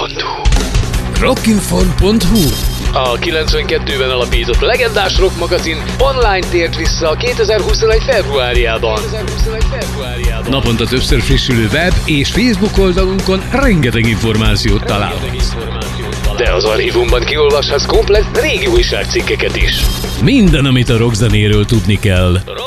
Rockinform.hu. Rockinform.hu. A 92-ben alapított legendás rock magazin online tért vissza a 2021. februárjában. Naponta többször frissülő web és Facebook oldalunkon rengeteg információt találhatsz. De az archívumban kiolvashatsz komplett régi újságcikkeket is. Minden, amit a rockzenéről tudni kell.